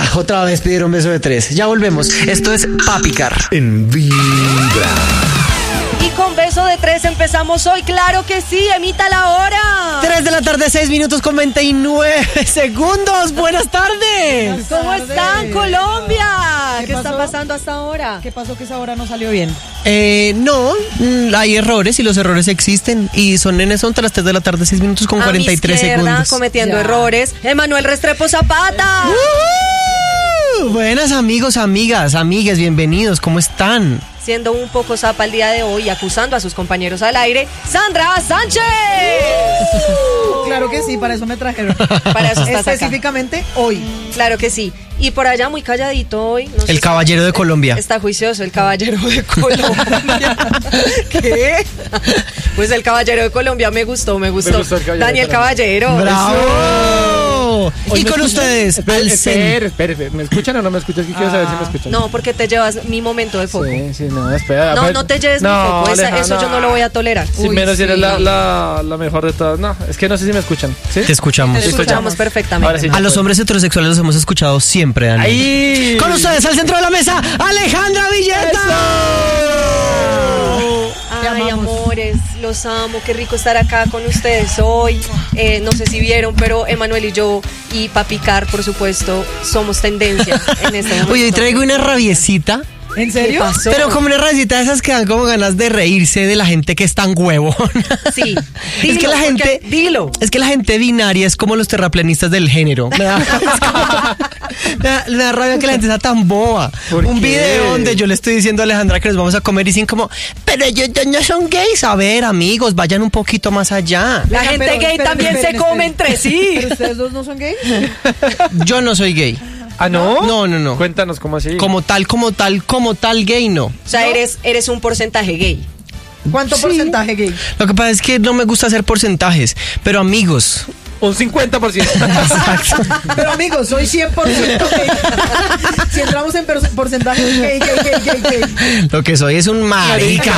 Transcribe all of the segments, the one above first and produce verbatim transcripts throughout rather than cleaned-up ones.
otra vez pidieron beso de tres. Ya volvemos. Esto es Pa' Picar. En Vibra. Y con beso de tres empezamos hoy, claro que sí, emita la hora. Tres de la tarde, seis minutos con veintinueve segundos. Buenas tardes. ¿Cómo están, Colombia? ¿Qué, ¿Qué está pasó? pasando hasta ahora? ¿Qué pasó que esa hora no salió bien? Eh, no, mm, hay errores y los errores existen. Y son en eso, entre las tres de la tarde, seis minutos con A cuarenta y tres mi izquierda, segundos. cometiendo Ya. errores, Emanuel Restrepo Zapata. Uh, buenas amigos, amigas, amigues, bienvenidos. ¿Cómo están? Siendo un poco zapa el día de hoy y acusando a sus compañeros al aire, Sandra Sánchez. Claro que sí, para eso me trajeron. Para eso estás acá. Específicamente hoy. Claro que sí. Y por allá muy calladito hoy. no sé El si- caballero de Colombia. Está juicioso, el caballero de Colombia. ¿Qué? Pues el caballero de Colombia me gustó, me gustó. Me gustó el caballero Daniel de Colombia. Caballero. ¡Bravo! Hoy Y me con escuchan. ustedes, Espere, al cen- espere, espere, espere. ¿Me escuchan o no me escuchan? Es que quiero saber si me escuchan. No, porque te llevas mi momento de foco. Sí, sí, no, espera. No, Pues, no te lleves no, mi foco. Esa- Aleja, eso yo no lo voy a tolerar. Si Uy, menos si eres sí. la, la, la mejor de todas. No, es que no sé si me escuchan. ¿Sí? Te escuchamos. Te escuchamos perfectamente. Ahora sí. A los hombres heterosexuales los hemos escuchado siempre, Dani. ¡Ahí! Con ustedes, al centro de la mesa, Alejandra Villeta. Te Ay, amamos. amores, los amo. Qué rico estar acá con ustedes hoy. Eh, no sé si vieron, pero Emanuel y yo, y Pa' Picar, por supuesto, somos tendencia en este momento. Oye, hoy traigo una rabiecita. ¿En ¿Qué serio? pasó? Pero como una rabiecita de esas que dan como ganas de reírse de la gente que es tan huevona. Sí. Es Dilo, que la gente. porque- dilo. Es que la gente binaria es como los terraplanistas del género. Me da, es como- me da- me da rabia que la gente sea tan boba. ¿Por Un qué? video donde yo le estoy diciendo a Alejandra que nos vamos a comer y dicen como, pero ellos no son gays. A ver, amigos, vayan un poquito más allá. La Venga, gente pero, gay esperen, también esperen, se come esperen. entre sí. ¿Pero ustedes dos no son gays? Yo no soy gay. ¿Ah, no? No, no, no. Cuéntanos cómo así. Como tal, como tal, como tal gay, no. O sea, eres, eres un porcentaje gay. ¿Cuánto Sí. porcentaje gay? Lo que pasa es que no me gusta hacer porcentajes, pero amigos. Un cincuenta por ciento. Pero amigos, soy cien por ciento gay. Si entramos en per- porcentaje gay, gay, gay, gay, gay. Lo que soy es un marica.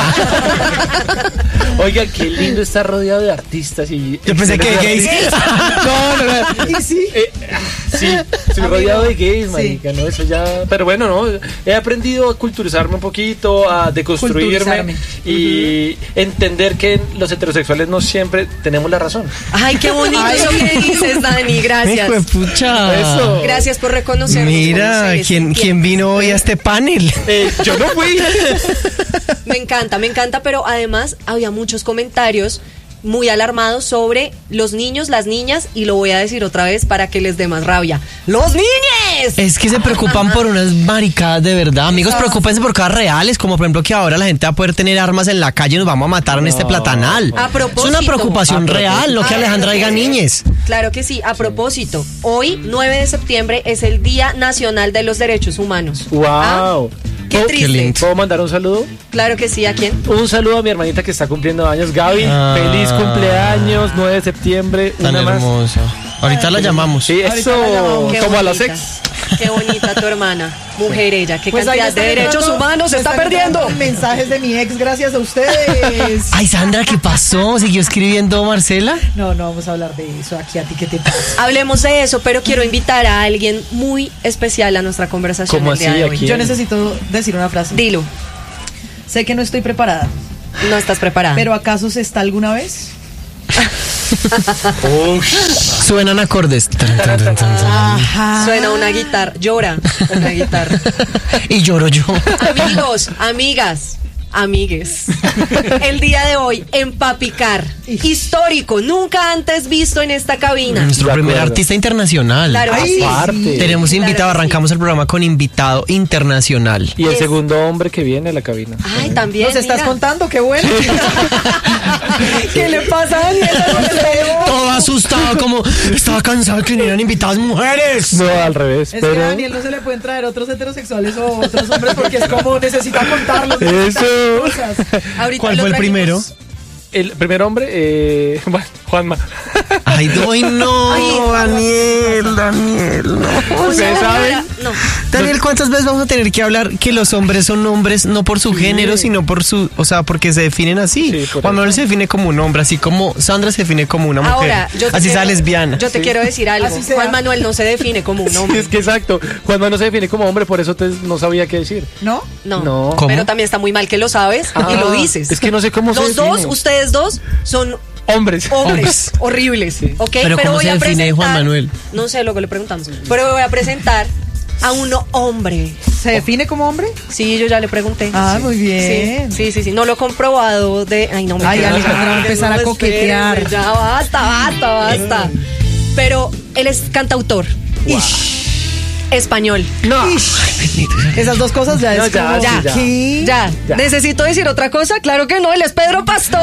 Oiga, qué lindo estar rodeado de artistas y... Yo pensé que gays. No, no, no. Y sí. Eh, sí, estoy Amigo, rodeado de gays, sí. marica, ¿no? Eso ya... Pero bueno, ¿no? He aprendido a culturizarme un poquito, a deconstruirme Culturizarme. y entender que los heterosexuales no siempre tenemos la razón. Ay, qué bonito Ay. eso que dices, Dani. Gracias. Hijo de pucha. Eso. Gracias por reconocernos. Mira, como seres ¿quién, sintientes. ¿quién vino hoy a este panel? Eh, yo no fui. Me encanta, me encanta, pero además había muchos comentarios muy alarmados sobre los niños, las niñas, y lo voy a decir otra vez para que les dé más rabia. ¡Los niñes! Es que se preocupan por unas maricadas de verdad. Amigos, preocúpense por cosas reales, como por ejemplo que ahora la gente va a poder tener armas en la calle y nos vamos a matar en este platanal. A propósito. Es una preocupación A real, no que A Alejandra diga propósito. niñes. Claro que sí. A propósito, hoy, nueve de septiembre, es el Día Nacional de los Derechos Humanos. Wow. ¿Ah? Qué ¿Puedo- triste. lindo. ¿Puedo mandar un saludo? Claro que sí. ¿A quién? Un saludo a mi hermanita que está cumpliendo años, Gaby. Ah. Feliz cumpleaños, nueve de septiembre. Tan una más. hermosa. Ahorita la llamamos. Sí, Ahorita eso, la llamamos. Qué como a los bonita. ex. Qué bonita tu hermana. Mujer ella. Qué Pues ahí cantidad de están derechos entrando- humanos se está están perdiendo. entrando mensajes de mi ex gracias a ustedes. Ay, Sandra, ¿qué pasó? ¿Siguió escribiendo Marcela? No, no vamos a hablar de eso aquí. ¿A ti qué te pasa? Hablemos de eso, pero quiero invitar a alguien muy especial a nuestra conversación ¿Cómo el día así? de ¿A hoy. quién? Yo necesito decir una frase. Dilo, Sé que no estoy preparada, no estás preparada. pero ¿acaso se está alguna vez? Suenan acordes. Tan, tan, tan, tan, tan. Ajá. Suena una guitarra, llora una guitarra. Y lloro yo. Amigos, amigas, amigues. El día de hoy en Pa' Picar, histórico, nunca antes visto en esta cabina. Nuestro De primer acuerdo. artista internacional. Claro que Ay, sí. Aparte. Tenemos Claro invitado, que sí. arrancamos el programa con invitado internacional. Y el Es- segundo hombre que viene a la cabina. Ay, también. ¿Nos estás mira. contando? ¡Qué bueno! ¿Qué le pasa a Daniel? Todo asustado, como estaba cansado de que vinieran invitadas mujeres. No, al revés. Es pero... que a Daniel no se le pueden traer otros heterosexuales o otros hombres porque es como necesita contarlos. necesita Eso. cosas. Ahorita ¿Cuál lo fue el trajimos. primero? El primer hombre, eh, bueno, Juanma. Ay, doy no, Ay, Daniel, Daniel, no. ¿Ustedes saben? No. Daniel, ¿cuántas veces vamos a tener que hablar que los hombres son hombres no por su género, sino por su, o sea, porque se definen así? Sí, por Juan Manuel eso. se define como un hombre, así como Sandra se define como una mujer. Ahora, yo te así sea quiero- lesbiana. Yo te Sí. quiero decir algo. Así sea. Juan Manuel no se define como un Sí, hombre. es que exacto. Juan Manuel no se define como hombre, por eso te- no sabía qué decir. ¿No? No. No. ¿Cómo? Pero también está muy mal que lo sabes y lo Ah, dices. Es que no sé cómo se Los dos, define. ustedes dos, son Hombres. hombres horribles. ¿Ok? Pero ¿cómo voy se a define presentar- Juan Manuel? No sé, luego le preguntamos. Pero voy a presentar a uno hombre. ¿Se define como hombre? Sí, yo ya le pregunté. Ah, Sí. muy bien. Sí, sí, sí, sí. No lo he comprobado de. Ay, no me Ay, quiero- Alejandra va a empezar a No, coquetear. espérenme, Ya basta, basta, basta. Pero él es cantautor. Ish. Español. No. Esas dos cosas ya No, es ya, como... sí, ya. ¿Qué? Ya. Ya. ¿Necesito decir otra cosa? Claro que no. Él es Pedro Pastor.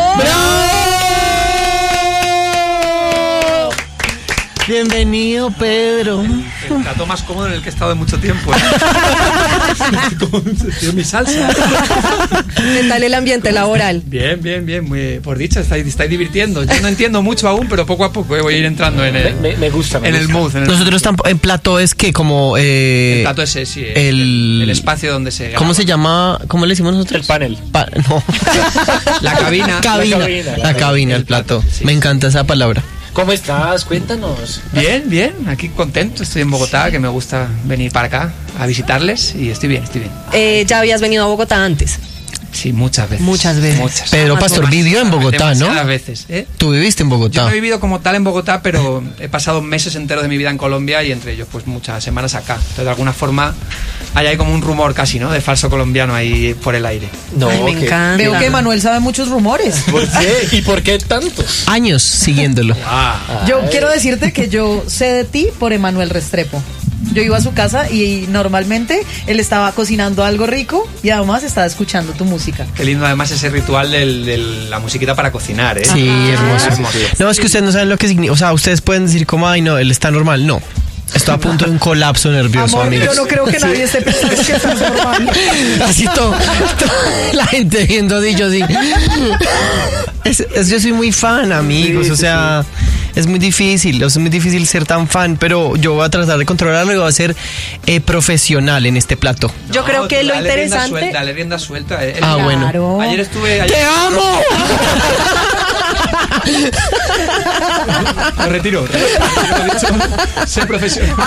Bienvenido, Pedro. El plato más cómodo en el que he estado en mucho tiempo. ¿eh? Como un sentido mi salsa. ¿Qué tal el ambiente laboral? Bien, bien, bien. Muy, por dicha, estáis, estáis divirtiendo. Yo no entiendo mucho aún, pero poco a poco eh, voy a ir entrando en Me, el, me- me gusta. me en el gusta. mood. En el, Nosotros tampoco, en plato es que como... Eh, el plato ese, sí. el- El, el espacio donde se graba. ¿Cómo se llama? ¿Cómo le decimos nosotros? El panel. Pa- no. La cabina. cabina. La cabina, La la cabina, el el plato, plato. sí. Me encanta esa palabra. ¿Cómo estás? Cuéntanos. Bien, bien. Aquí contento. Estoy en Bogotá, que me gusta venir para acá a visitarles. Y estoy bien, estoy bien. Eh, ya habías venido a Bogotá antes. Sí, muchas veces. Muchas veces. Muchas. Pedro Más Pastor borracho. vivió en Bogotá, ¿no? Demasiadas veces, ¿eh? Tú viviste en Yo Bogotá. no he vivido como tal en Bogotá, pero he pasado meses enteros de mi vida en Colombia y entre ellos pues muchas semanas acá. Entonces de alguna forma hay ahí como un rumor casi, ¿no? De falso colombiano ahí por el aire. No, Ay, me ¿qué? encanta. Veo que Manuel sabe muchos rumores. ¿Por qué? ¿Y por qué tantos? Años siguiéndolo. Ah, Yo Ay. quiero decirte que yo sé de ti por Emanuel Restrepo. Yo iba a su casa y normalmente él estaba cocinando algo rico y además estaba escuchando tu música. qué lindo además ese ritual de la musiquita para cocinar, ¿eh? Sí, hermoso. hermoso. No, es que ustedes no saben lo que significa. O sea, ustedes pueden decir como, ay, no, él está normal. No. Estoy a punto de un colapso nervioso, Amor, amigos. yo no creo que nadie esté pensando que eso es normal. Así todo, todo- la gente viendo y yo así. Es, es- yo soy muy fan, amigos. Sí, o sí, sea, es muy difícil. Es muy difícil ser tan fan, pero yo voy a tratar de controlarlo y voy a ser eh, profesional en este plato. Yo No, creo que tú lo dale rienda interesante. Suelta, dale rienda suelta. eh. El- Ah, bueno. Claro. Ayer estuve... ¡Te Ayer, amo! lo retiro. Lo he dicho, sé profesional.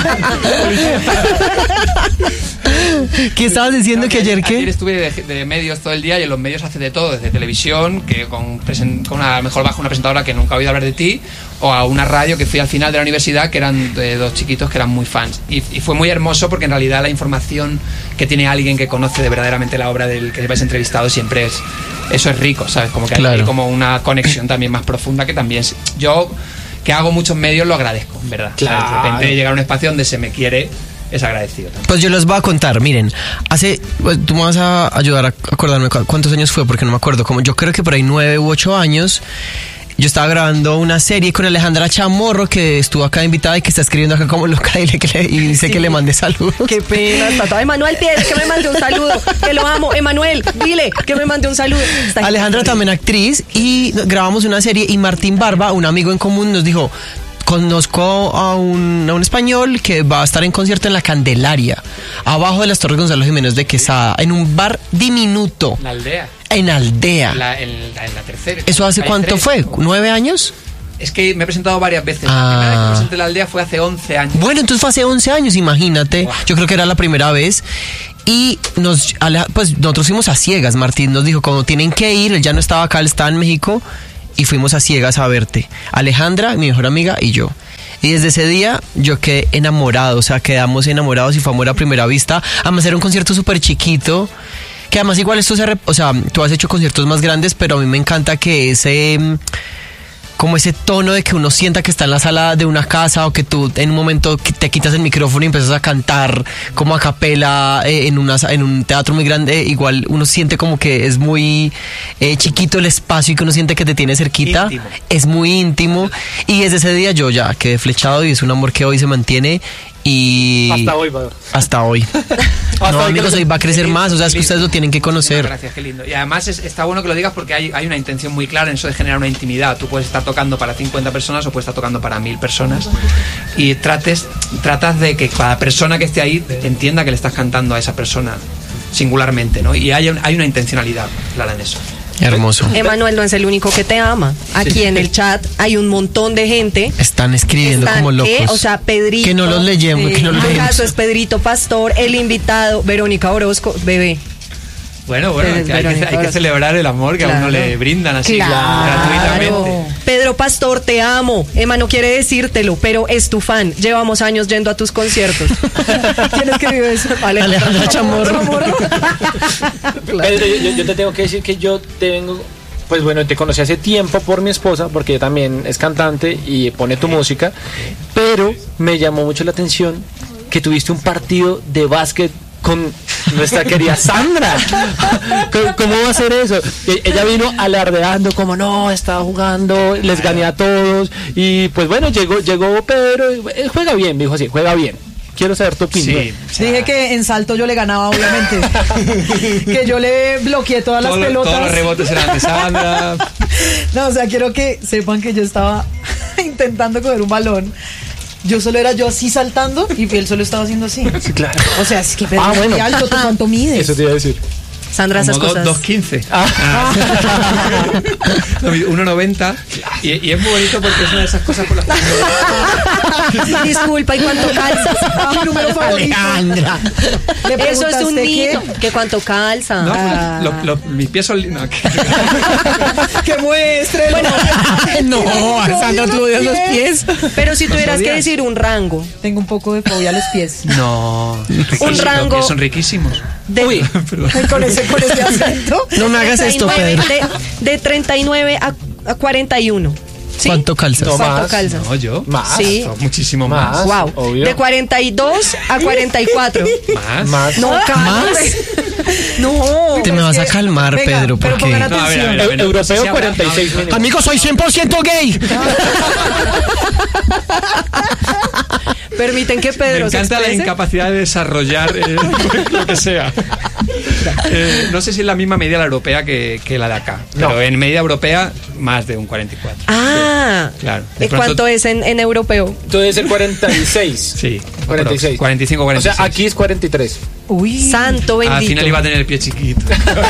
¿Qué estabas diciendo que ayer Ayer qué? estuve de, de medios todo el día y en los medios hace de todo, desde televisión, que con, presen- con una, a lo mejor bajo una presentadora que nunca ha oído hablar de ti, o a una radio que fui al final de la universidad, que eran de dos chiquitos que eran muy fans. Y, y fue muy hermoso porque en realidad la información que tiene alguien que conoce de verdaderamente la obra del que vais entrevistado siempre es, eso es rico, ¿sabes? Como que hay, Claro. hay como una conexión también más profunda que también s- yo, que hago muchos medios, lo agradezco, en verdad. ¿sabes? Claro. De repente llegar a un espacio donde se me quiere es agradecido también. Pues yo les voy a contar, miren, hace, pues, tú me vas a ayudar a acordarme cu- cuántos años fue, porque no me acuerdo, como yo creo que por ahí nueve u ocho años, yo estaba grabando una serie con Alejandra Chamorro, que estuvo acá invitada y que está escribiendo acá como loca y, le- que le- y dice que le mande saludos. Qué pena, está todo. Emanuel Piedra, que me mande un saludo. Que lo amo. Emanuel, dile que me mande un saludo. Está Alejandra también actriz y grabamos una serie y Martín Barba, un amigo en común, nos dijo, conozco a un, a un español que va a estar en concierto en La Candelaria, abajo de las Torres Gonzalo Jiménez de Quesada, en un bar diminuto, La aldea. en Aldea. En la, en la- en la tercera. ¿Eso hace Hay cuánto tres. fue? ¿Nueve años? Es que me he presentado varias veces. Ah. La primera vez que me presenté en la aldea fue hace once años. Bueno, entonces fue hace once años, imagínate. Wow. Yo creo que era la primera vez. Y nos, Ale- pues nosotros fuimos a ciegas. Martín nos dijo, como tienen que ir, él ya no estaba acá, él estaba en México. Y fuimos a ciegas a verte. Alejandra, mi mejor amiga, y yo. Y desde ese día yo quedé enamorado, o sea, quedamos enamorados y fue amor a primera vista. Además era un concierto súper chiquito, que además igual esto se... rep- O sea, tú has hecho conciertos más grandes, pero a mí me encanta que ese... mm, como ese tono de que uno sienta que está en la sala de una casa o que tú en un momento qui- te quitas el micrófono y empiezas a cantar como a capela eh, en, una, sa- en un teatro muy grande, igual uno siente como que es muy eh, chiquito el espacio y que uno siente que te tiene cerquita. Íntimo. Es muy íntimo y desde ese día yo ya quedé flechado y es un amor que hoy se mantiene Y Hasta hoy, va. hasta hoy. Hasta No, hoy amigos, que- hoy va a crecer más, o sea, es que ustedes lo tienen que conocer. Gracias, qué lindo. Y además es- está bueno que lo digas porque hay, hay una intención muy clara en eso de generar una intimidad. Tú puedes estar tocando para cincuenta personas o puedes estar tocando para mil personas y trates, tratas de que cada persona que esté ahí entienda que le estás cantando a esa persona singularmente, ¿no? Y hay, un- hay una intencionalidad clara en eso. Hermoso. Emanuel no es el único que te ama. Aquí Sí. en el chat hay un montón de gente. Están escribiendo Están, como locos. ¿qué? O sea, Pedrito. Que no los leyemos, que no los leemos. ¿Acaso es Pedrito Pastor, el invitado, Verónica Orozco, bebé? Bueno, bueno, Eres que hay, que, Verónica hay que Orozco. celebrar el amor que a uno Claro. le brindan así Claro. gratuitamente. Pedro Pastor, te amo. Emma no quiere decírtelo, pero es tu fan. Llevamos años yendo a tus conciertos. ¿Quién escribió eso? Alejandra Chamorro. Pedro, yo, yo- yo te tengo que decir que yo tengo, pues bueno, te conocí hace tiempo por mi esposa, porque ella también es cantante y pone tu música, pero me llamó mucho la atención que tuviste un partido de básquet con nuestra querida Sandra. ¿Cómo- ¿Cómo va a ser eso? E- Ella vino alardeando como no, estaba jugando, les gané a todos y pues bueno, llegó llegó Pedro, y, "Eh, juega bien", me dijo así, juega bien. Quiero saber tu opinión. Sí, o sea, Dije que en salto yo le ganaba, obviamente. Que yo le bloqueé todas las todos, los- pelotas. todos los rebotes eran de Sandra. No, o sea, quiero que sepan que yo estaba intentando coger un balón. Yo solo era yo así saltando y él solo estaba haciendo así. Sí, claro. O sea, es que Pedro Ah, es bueno. muy alto, ¿tú cuánto mides? Eso te iba a decir. Sandra, esas Como cosas. dos quince. Ah. uno noventa. Y, y es muy bonito porque es una de esas cosas por las que... Disculpa, ¿y cuánto calzas? Ah, mi número favorito. Alejandra. Le Eso es un preguntaste niño. qué. ¿Que cuánto calza? No, Ah. lo- lo- mis pies son... li- no, que- Que muestre. Bueno, No, Alejandra, tú odias los pies. Pero si tuvieras que odias? decir un rango tengo un poco de fobia a los pies. No, riquísimos, rango- los pies son riquísimos. de, Uy, perdón. Con ese, con ese acento. No me hagas esto, treinta y nueve Pedro. de, de treinta y nueve a, a cuarenta y uno. ¿Sí? ¿Cuánto calzas? No, ¿Cuánto más. calza? No, yo. Más. Sí. No, muchísimo Más. más. Wow. obvio. De cuarenta y dos a cuarenta y cuatro. Más. Más. No, cálmate. No. Te me vas a calmar, Venga, Pedro, pero porque... pongan No, a ver, a ver, a ver, Eu- no sé europeo si habrá- cuarenta y seis no, minutos. Amigo, soy cien por ciento gay. Permiten que Me Pedro se encanta la exprese. incapacidad de desarrollar eh, lo que sea. Eh, no sé si es la misma medida la europea que, que la de acá, pero No. en medida europea más de un cuarenta y cuatro. Ah, Claro. De ¿y pronto- cuánto es en, en europeo? Tú debes ser cuarenta y seis. Sí, cuarenta y seis. cuarenta y cinco, cuarenta y seis. O sea, aquí es cuarenta y tres. Uy. Santo bendito. Al final iba a tener el pie chiquito.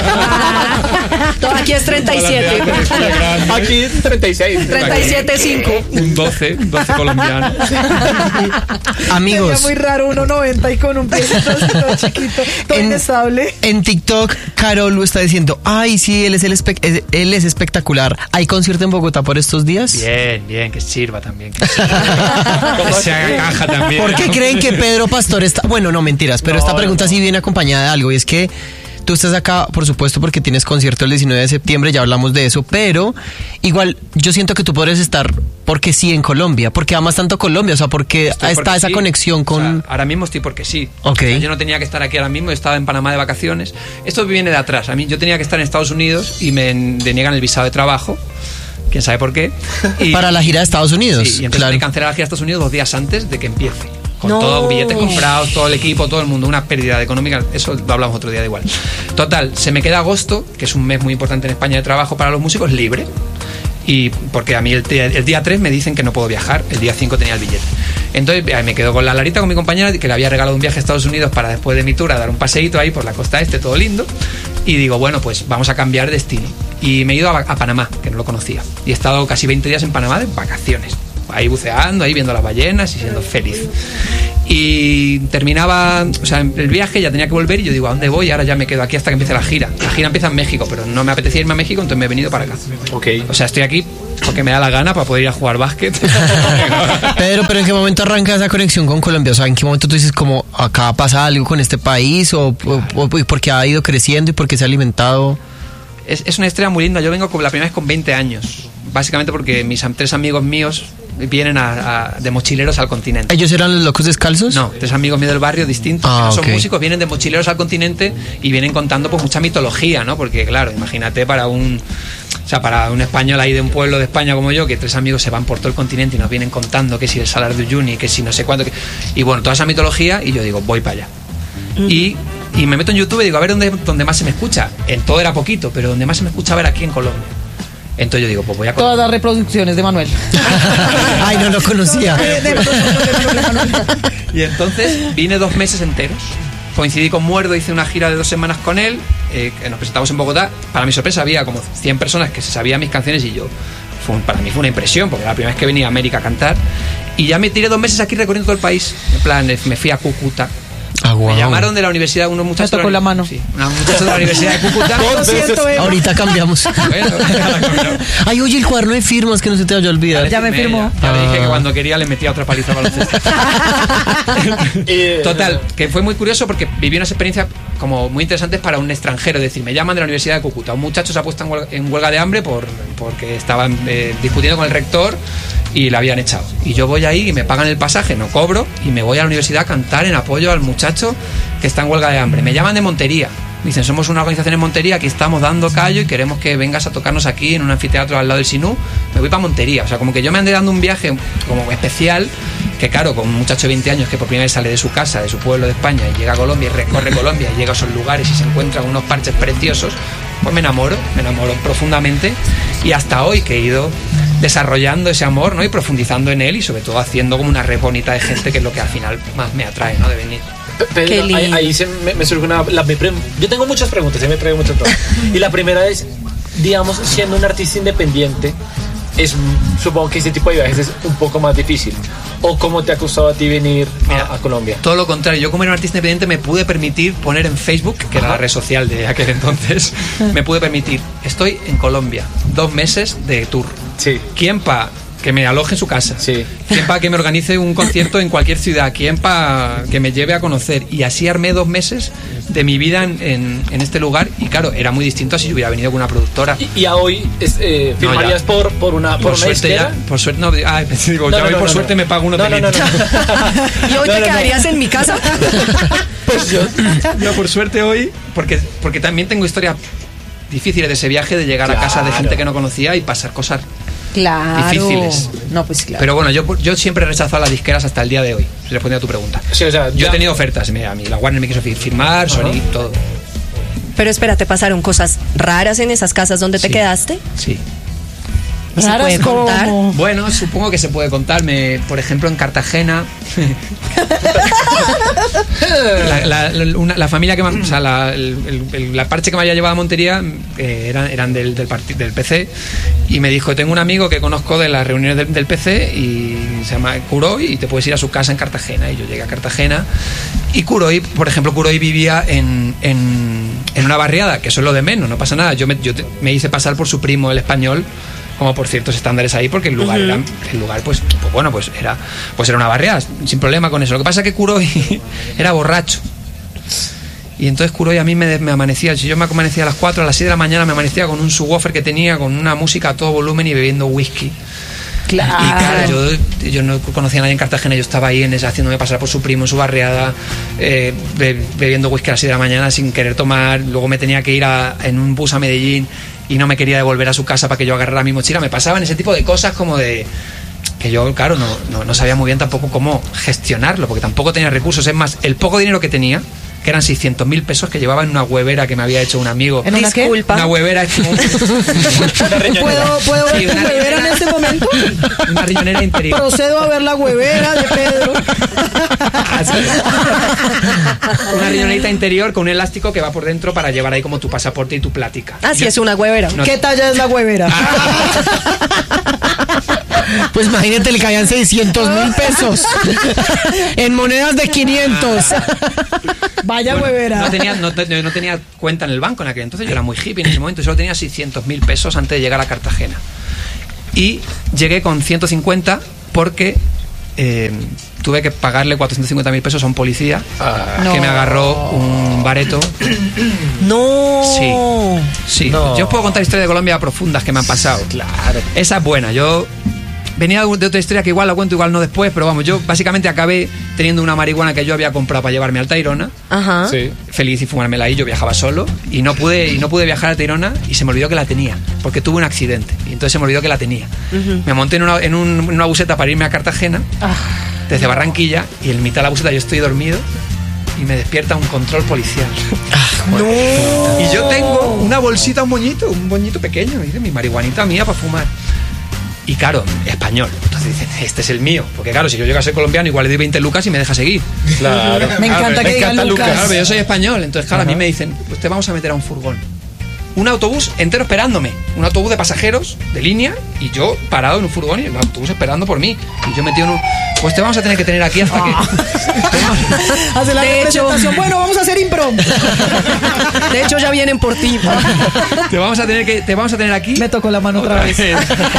Todo aquí es treinta y siete. Aquí es treinta y seis. treinta y siete punto cinco. Un doce, un doce colombiano. Sería Amigos, muy raro uno noventa y con un piecito así todo chiquito, todo En- inestable. en TikTok, Carol lo está diciendo, ay, sí, él es, el espe- es- él es espectacular. ¿Hay concierto en Bogotá por estos días? Bien, bien, que sirva también. Que, sirva. Que se haga caja también. ¿Por qué creen que Pedro Pastor está...? Bueno, no, mentiras, pero No, esta pregunta no. sí viene acompañada de algo, y es que tú estás acá, por supuesto, porque tienes concierto el diecinueve de septiembre, ya hablamos de eso, pero igual yo siento que tú podrías estar porque sí en Colombia, porque amas tanto Colombia, o sea, porque Estoy está porque esa sí. conexión con... O sea, ahora mismo estoy porque sí. Ok. O sea, yo no tenía que estar aquí ahora mismo, estaba en Panamá de vacaciones. Esto viene de atrás. A mí yo tenía que estar en Estados Unidos y me deniegan el visado de trabajo. Quién sabe por qué. Y- para la gira de Estados Unidos, Sí, y entonces claro. me cancelé la gira de Estados Unidos dos días antes de que empiece. Con No. todos billetes comprados, todo el equipo, todo el mundo, una pérdida económica, eso lo hablamos otro día de igual. Total, se me queda agosto, que es un mes muy importante en España de trabajo para los músicos, libre. Y porque a mí el, día- el día tres me dicen que no puedo viajar, el día cinco tenía el billete. Entonces eh, me quedo con la Larita, con mi compañera, que le había regalado un viaje a Estados Unidos para después de mi tour a dar un paseíto ahí por la costa este, todo lindo. Y digo, bueno, pues vamos a cambiar de destino. Y me he ido a, a Panamá, que no lo conocía. Y he estado casi veinte días en Panamá de vacaciones. Ahí buceando, ahí viendo las ballenas y siendo feliz. Y terminaba, o sea, el viaje, ya tenía que volver y yo digo, ¿a dónde voy? Ahora ya me quedo aquí hasta que empiece la gira. La gira empieza en México, pero no me apetecía irme a México, entonces me he venido para acá. Ok. O sea, estoy aquí porque me da la gana para poder ir a jugar básquet. Pedro, pero ¿en qué momento arranca esa conexión con Colombia? O sea, ¿en qué momento tú dices como acá pasa algo con este país? ¿O, o, o porque ha ido creciendo y porque se ha alimentado? Es, es una historia muy linda. Yo vengo con, la primera vez con veinte años. Básicamente porque mis am- tres amigos míos vienen a- a- de mochileros al continente. ¿Ellos eran los locos descalzos? No, tres amigos míos del barrio distintos, Ah, que no son ok. músicos, vienen de mochileros al continente y vienen contando pues mucha mitología, ¿no? Porque claro, imagínate para un sea, para un español ahí de un pueblo de España como yo, que tres amigos se van por todo el continente y nos vienen contando que si el Salar de Uyuni, que si no sé cuánto, que... y bueno, toda esa mitología, y yo digo, voy para allá. Mm. Y, y me meto en YouTube y digo, a ver dónde, dónde más se me escucha. En todo era poquito, pero donde más se me escucha, a ver, aquí en Colombia. Entonces yo digo, pues voy a... Todas las reproducciones de Manuel. Ay, no lo conocía. Y entonces vine dos meses enteros. Coincidí con Muerdo, hice una gira de dos semanas con él, eh, nos presentamos en Bogotá. Para mi sorpresa había como cien personas que se sabían mis canciones y yo, fue un, para mí fue una impresión, porque era la primera vez que venía a América a cantar. Y ya me tiré dos meses aquí recorriendo todo el país. En plan, me fui a Cúcuta. Ah, wow. Me llamaron de la universidad unos muchachos. Me tocó de la, la mano. Sí, una muchacha de la universidad de Cúcuta. Lo siento, Eva. Ahorita cambiamos. Bueno, Ay, oye, el cuaderno de firmas que no se te vaya a olvidar. Ya me firmó. Ya, ya le dije Ah. que cuando quería le metía otra paliza al baloncesto. Total, que fue muy curioso porque viví unas experiencias como muy interesantes para un extranjero. Es decir, me llaman de la Universidad de Cúcuta. Un muchacho se ha puesto en huelga, en huelga de hambre por, porque estaban eh, discutiendo con el rector y la habían echado. Y yo voy ahí y me pagan el pasaje, no cobro, y me voy a la universidad a cantar en apoyo al muchacho que está en huelga de hambre. Me llaman de Montería. Me dicen, somos una organización en Montería, aquí estamos dando callo y queremos que vengas a tocarnos aquí en un anfiteatro al lado del Sinú. Me voy para Montería. O sea, como que yo me andé dando un viaje como especial, que claro, con un muchacho de veinte años que por primera vez sale de su casa, de su pueblo de España, y llega a Colombia y recorre Colombia y llega a esos lugares y se encuentra con unos parches preciosos, pues me enamoro, me enamoro profundamente. Y hasta hoy que he ido desarrollando ese amor, ¿no? Y profundizando en él y sobre todo haciendo como una red bonita de gente, que es lo que al final más me atrae, ¿no? De venir. Pedro, Qué lindo. ahí, ahí se me, me surge una... La, me pre- yo tengo muchas preguntas, se me preguntan todas. Y la primera es, digamos, siendo un artista independiente, es, supongo que este tipo de viajes es un poco más difícil. ¿O cómo te ha costado a ti venir Mira, a, a Colombia? Todo lo contrario, yo como era un artista independiente me pude permitir poner en Facebook, que era la red social de aquel entonces, me pude permitir, estoy en Colombia, dos meses de tour. Sí. ¿Quién pa que me aloje en su casa? Sí. ¿Quién pa que me organice un concierto en cualquier ciudad? ¿Quién pa que me lleve a conocer? Y así armé dos meses de mi vida en, en, en este lugar. Y claro, era muy distinto a si yo hubiera venido con una productora. Y, y a hoy es, eh, No, firmarías ya. por, por una, por Por una suerte disquera? ya, por suerte no, ah, digo, No, ya no, hoy no, por no, suerte no. me pago un No, no, no, hotelito. no. ¿Y hoy No, te no, no. quedarías en mi casa? Pues yo, no, por suerte hoy, porque, porque también tengo historias difíciles de ese viaje, de llegar a casa de Claro. gente que no conocía y pasar cosas. Claro. Difíciles. No, pues claro. Pero bueno, yo, yo siempre he rechazado las disqueras hasta el día de hoy, respondiendo a tu pregunta. Sí, o sea, Yo ya- he tenido ofertas, mira, a mí la Warner me quiso fir- firmar, Sony, todo. Pero espera, ¿te pasaron cosas raras en esas casas donde te Sí. quedaste? Sí. ¿Y se Raras puede contar? como- Bueno, supongo que se puede contarme, por ejemplo, en Cartagena. la, la- la- una- la familia que me, o sea, la, el, el- el- la parche que me había llevado a Montería eh, eran, eran del, del, parti- del P C, y me dijo, tengo un amigo que conozco de las reuniones del, del P C y se llama Curoy y te puedes ir a su casa en Cartagena. Y yo llegué a Cartagena y Curoy, por ejemplo, Curoy vivía en, en, en una barriada, que eso es lo de menos, no pasa nada. Yo me, yo te- me hice pasar por su primo, el español, como por ciertos estándares ahí, porque el lugar era el lugar pues, pues bueno, pues era pues era una barriada sin problema con eso. Lo que pasa es que Curoy era borracho, y entonces Curoy a mí me, me amanecía, si yo me amanecía a las cuatro, a las seis de la mañana me amanecía con un subwoofer que tenía, con una música a todo volumen y bebiendo whisky. Claro. Y claro, yo, yo no conocía a nadie en Cartagena, yo estaba ahí en esa, haciéndome pasar por su primo en su barriada, eh, be- bebiendo whisky a las seis de la mañana sin querer tomar. Luego me tenía que ir a- en un bus a Medellín y no me quería devolver a su casa para que yo agarrara mi mochila. Me pasaban ese tipo de cosas como de... que yo, claro, no, no, no sabía muy bien tampoco cómo gestionarlo, porque tampoco tenía recursos. Es más, el poco dinero que tenía, que eran seiscientos mil pesos que llevaba en una huevera que me había hecho un amigo. ¿En una qué? Disculpa. Una huevera es como... ¿Puedo, puedo ver Sí, tu una huevera en este momento? Una riñonera interior. Procedo a ver la huevera de Pedro. Una riñoneta interior con un elástico que va por dentro para llevar ahí como tu pasaporte y tu plática. Ah, sí, Yo- es una huevera. No. ¿Qué talla es la huevera? Pues imagínate, le caían seiscientos mil pesos en monedas de quinientos. Vaya Bueno, huevera. no, tenía, no, te- no tenía cuenta en el banco en aquel entonces, yo era muy hippie en ese momento, y solo tenía seiscientos mil pesos antes de llegar a Cartagena. Y llegué con ciento cincuenta porque eh, tuve que pagarle cuatrocientos cincuenta mil pesos a un policía No. que me agarró un bareto. No. Sí, sí. No. Yo os puedo contar historias de Colombia profundas que me han pasado. Claro. Esa es buena. Yo venía de otra historia que igual la cuento, igual no después, pero vamos, yo básicamente acabé teniendo una marihuana que yo había comprado para llevarme al Tayrona. Ajá. Sí. Feliz y fumármela ahí, yo viajaba solo y no pude y no pude viajar a Tayrona y se me olvidó que la tenía, porque tuve un accidente y entonces se me olvidó que la tenía. Uh-huh. Me monté en una, en, un, en una buseta para irme a Cartagena, ah. desde Barranquilla, y en mitad de la buseta yo estoy dormido y me despierta un control policial. Ah, no. Y yo tengo una bolsita, un moñito, un moñito pequeño, y de mi marihuanita mía para fumar. Y claro, español. Entonces dicen, este es el mío. Porque claro, si yo llego a ser colombiano, igual le doy veinte lucas y me deja seguir. Claro. Me encanta claro, que digan Lucas. Lucas. Claro, yo soy español. Entonces, claro, Ajá. a mí me dicen, pues te vamos a meter a un furgón. Un autobús entero esperándome. Un autobús de pasajeros, de línea, y yo parado en un furgón y el autobús esperando por mí. Y yo metido en un... Pues te vamos a tener que tener aquí hasta ah. que... Hace la de representación. Hecho... Bueno, vamos a hacer impro. De hecho, ya vienen por ti. Te vamos a tener que... Te vamos a tener aquí... Me tocó la mano otra, otra vez. vez.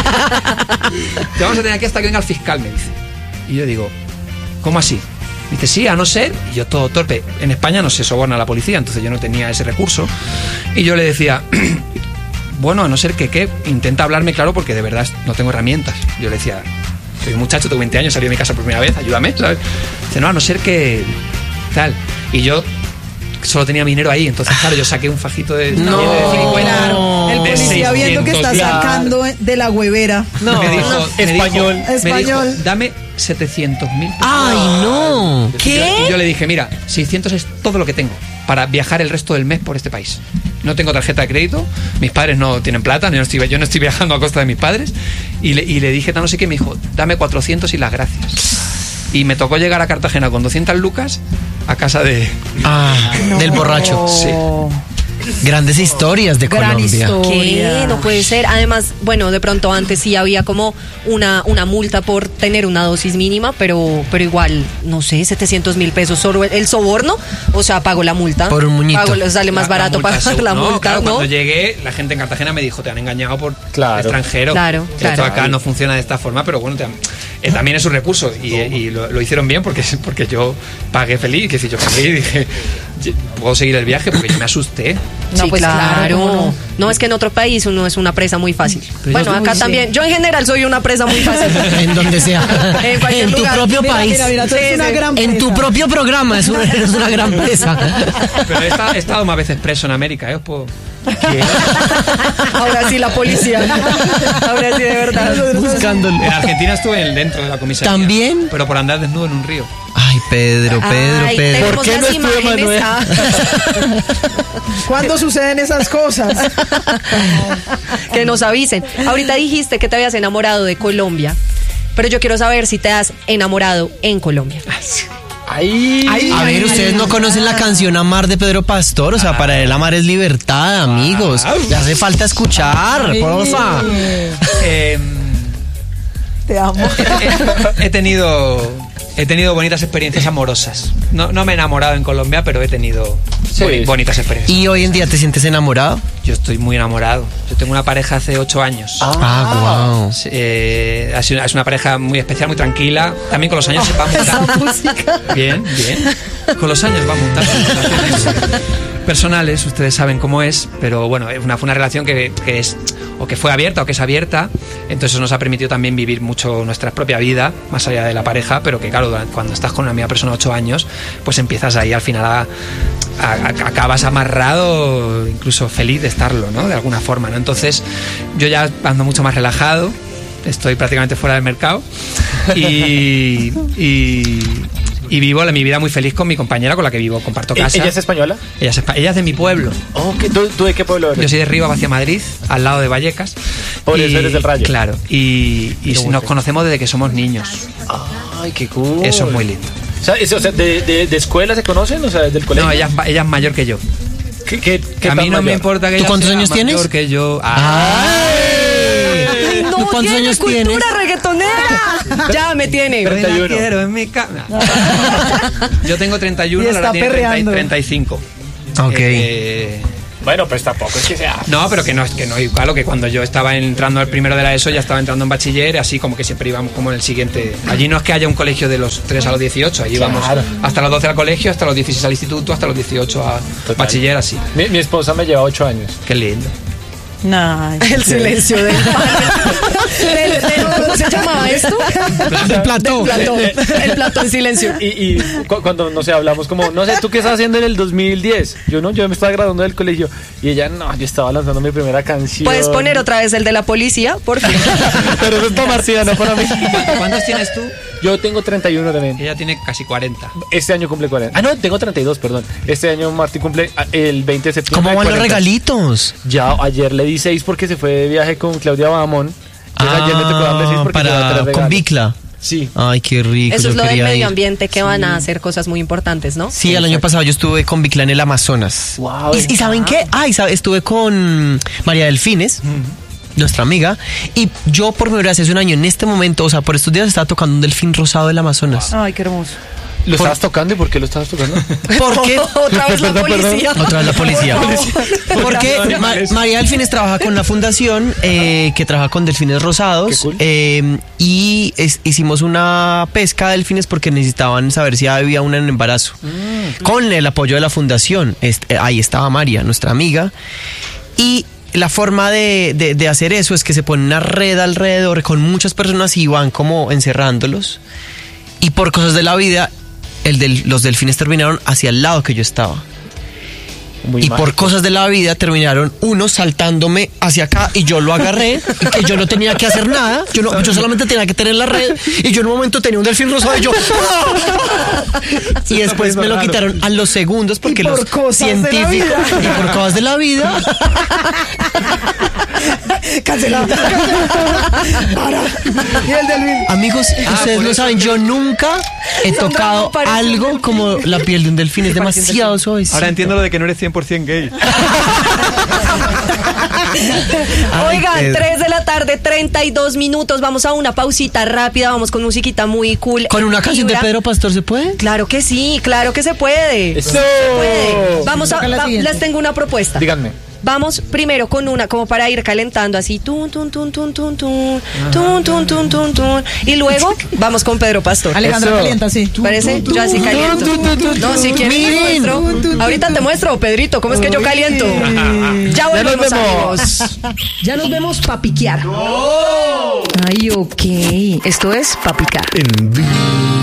Te vamos a tener aquí hasta que venga el fiscal, me dice. Y yo digo, ¿cómo así? Me dice, sí, a no ser... Y yo todo torpe. En España no se soborna a la policía, entonces yo no tenía ese recurso. Y yo le decía... Bueno, a no ser que, ¿qué? Intenta hablarme claro porque de verdad no tengo herramientas. Yo le decía... Soy un muchacho, tengo veinte años, salí de mi casa por primera vez, ayúdame, ¿sabes? Dice, no, a no ser que... Tal. Y yo solo tenía mi dinero ahí, entonces, claro, yo saqué un fajito de... No, de claro. El policía viendo que está sacando de la huevera. No, me dijo... Me español. Dijo, español. Me dijo, dame setecientos mil. ¡Ay, no! ¿Qué? Y yo, yo le dije, mira, seiscientos es todo lo que tengo para viajar el resto del mes por este país. No tengo tarjeta de crédito, mis padres no tienen plata, yo no estoy, yo no estoy viajando a costa de mis padres. Y le, y le dije, no sé qué, me dijo, dame cuatrocientos y las gracias. Y me tocó llegar a Cartagena con doscientas lucas a casa de... Ah, no. Del borracho. Sí. Grandes historias de Gran Colombia. Historia. ¿Qué? No puede ser. Además, bueno, de pronto antes sí había como una, una multa por tener una dosis mínima, pero, pero igual, no sé, setecientos mil pesos solo el, el soborno. O sea, pago la multa. Por un muñito. Pago, sale más La- la barato multa, pagar seguro. la No, multa, claro, ¿no? Cuando llegué, la gente en Cartagena me dijo, te han engañado por Claro. extranjero. Claro, Esto claro. acá no funciona de esta forma, pero bueno, te han- eh, también es un recurso. Y, eh, y lo, lo hicieron bien porque, porque yo pagué feliz. Que si yo pagué y dije, puedo seguir el viaje porque yo me asusté. No, Sí, pues claro, claro. ¿cómo no? No, es que en otro país uno es una presa muy fácil. Pero Bueno, yo- acá Uy, sí. también. Yo en general soy una presa muy fácil. En donde sea. En cualquier En tu lugar. propio Mira, país. mira, mira, tú eres Sí, una sí. gran En tu presa. propio programa. Es una, eres una gran presa. Pero he estado, he estado más veces preso en América, ¿eh? Os puedo... Ahora sí, la policía. Ahora sí, de verdad. Buscándolo. En Argentina estuve en- dentro de la comisaría. ¿También? Pero por andar desnudo en un río. Ay, Pedro, Pedro, Ay, Pedro. tenemos ¿Por qué no las estuve, imágenes. Manuel? Ah. ¿Cuándo suceden esas cosas? Que nos avisen. Ahorita dijiste que te habías enamorado de Colombia, pero yo quiero saber si te has enamorado en Colombia. Ahí. A ver, ustedes no conocen la canción Amar de Pedro Pastor, o sea, para él amar es libertad, amigos. Le hace falta escuchar, porfa. Eh, Te amo. he, he tenido he tenido bonitas experiencias amorosas. No, no me he enamorado en Colombia, pero he tenido Sí. boni- bonitas experiencias. ¿Y hoy en día te sientes enamorado? Yo estoy muy enamorado. Yo tengo una pareja hace ocho años. Ah, wow. Eh, ha sido- es una pareja muy especial, muy tranquila. También con los años se va mutando. Bien, bien. Con los años va mutando. Relaciones personales, ustedes saben cómo es, pero bueno, una, fue una relación que, que es o que fue abierta o que es abierta, entonces eso nos ha permitido también vivir mucho nuestra propia vida, más allá de la pareja, pero que claro, durante- cuando estás con una misma persona ocho años, pues empiezas ahí al final a, a- a- acabas amarrado, incluso feliz de estarlo, ¿no? De alguna forma, ¿no? Entonces yo ya ando mucho más relajado, estoy prácticamente fuera del mercado y, y, y vivo la, mi vida muy feliz con mi compañera con la que vivo, comparto casa. ¿Ella es española? Ella es, espa- ella es de mi pueblo. Oh, ¿qué- ¿tú, tú de qué pueblo eres? Yo soy de Rivas hacia Madrid, al lado de Vallecas. Por eso eres del Rayo. Claro, y, y Qué nos gusto. conocemos desde que somos niños. Ay, qué cool. Eso es muy lindo. O sea, es- o sea, de, de, de escuela se conocen? O sea, desde el colegio. No, ella, es ma- ella es mayor que yo. ¿Qué, qué, qué A tan mí no me mayor? importa que ¿Tú ella cuántos sea años mayor tienes? que yo. Ay. No ¿Tú cuántos tiene años cultura tienes? reggaetonera. Ya me tiene. treinta y Me la uno. quiero en mi cama. Yo tengo treinta y uno, Y Lara está tiene treinta y- perreando. treinta y cinco. Ok. Eh, Bueno, pues tampoco es que sea. No, pero que no es que no, claro que cuando yo estaba entrando al primero de la ESO ya estaba entrando en bachiller, así como que siempre íbamos como en el siguiente. Allí no es que haya un colegio de los tres a los dieciocho, allí Claro. vamos hasta los doce al colegio, hasta los dieciséis al instituto, hasta los dieciocho a Total. bachiller, así. Mi, mi esposa me lleva ocho años. Qué lindo. Nah, El silencio del padre. Del- del- ¿Cómo se llamaba esto? Del plató. Del plató. El plató en silencio. Y, y cu- cuando, no sé, hablamos como, no sé, ¿tú qué estás haciendo en el dos mil diez? Yo no, yo me estaba graduando del colegio. Y ella, no, yo estaba lanzando mi primera canción. Puedes poner otra vez el de la policía, por favor. Pero eso es para Marcia, no para mí. ¿Cuántos tienes tú? Yo tengo treinta y uno también. Ella tiene casi cuarenta. Este año cumple cuarenta. Ah, no, tengo treinta y dos, perdón. Este año Martín cumple ah, el veinte de septiembre. ¿Cómo van los cuarenta. regalitos? Ya ayer le di seis porque se fue de viaje con Claudia Bahamón. Entonces, ayer me tocó darle seis porque llevaba tres para regalos. con Bicla. Sí. Ay, qué rico. Eso yo es lo del quería medio ir. ambiente, que van a hacer cosas muy importantes, ¿no? Sí, el año pasado yo estuve con Bicla en el Amazonas. Wow. ¿Y, y saben qué? Ay, sabe, estuve con María Delfines, nuestra amiga, y yo por primera vez hace un año, en este momento, o sea, por estos días estaba tocando un delfín rosado del Amazonas. Ay, qué hermoso. ¿Lo Por- estabas tocando y por qué lo estabas tocando? ¿Por qué? Otra vez la Perdón, perdón. policía. Otra vez la policía. No. Porque Ma- María Delfines trabaja con la fundación eh, que trabaja con delfines rosados. Qué cool. eh, y es- hicimos una pesca de delfines porque necesitaban saber si había una en embarazo. Con el apoyo de la fundación. Este, ahí estaba María, nuestra amiga. Y la forma de, de- de hacer eso es que se pone una red alrededor con muchas personas y van como encerrándolos. Y por cosas de la vida, el del- los delfines terminaron hacia el lado que yo estaba. Muy y mal. por cosas de la vida terminaron unos saltándome hacia acá y yo lo agarré y que yo no tenía que hacer nada, yo no, yo solamente tenía que tener la red y yo en un momento tenía un delfín rosado y yo ¡ah! Y después me lo quitaron a los segundos porque Y por los cosas de la científicos vida. y por cosas de la vida Cancelado. Ahora. Y el delfín. amigos, ustedes por no eso saben, yo nunca he Sandra, tocado no parece un algo delfín. como la piel de un delfín, es demasiado suave. Ahora entiendo lo de que no eres cien por ciento gay. Ay, Oigan, Pedro. tres de la tarde, treinta y dos minutos. Vamos a una pausita rápida. Vamos con musiquita muy cool. ¿Con una canción de Vibra. Pedro Pastor se puede? Claro que sí, claro que se puede. ¡Eso! Se puede. Vamos a, Toca la va- siguiente. les tengo una propuesta. Díganme. Vamos primero con una, como para ir calentando así, tun, tun, tun, tun, tun, tun, tun, tun, tun, tun, tun. Y luego vamos con Pedro Pastor. Alejandra Eso. calienta, sí. ¿Parece? Yo así caliento. No, si quieres te Miren. muestro. Ahorita te muestro, Pedrito, cómo es que yo caliento. Ya volvemos, vemos. amigos. Ya nos vemos pa' piquear. Ay, ok. Esto es pa' picar. En vivo.